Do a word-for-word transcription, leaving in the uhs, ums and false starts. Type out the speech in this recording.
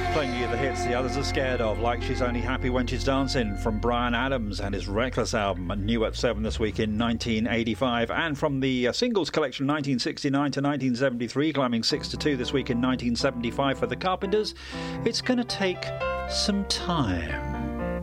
Playing you the hits the others are scared of, like She's Only Happy When She's Dancing from Bryan Adams and his Reckless album, new at seven this week in nineteen eighty-five, and from the uh, singles collection nineteen sixty-nine to nineteen seventy-three, climbing six to two this week in nineteen seventy-five for the Carpenters, It's Gonna Take Some Time.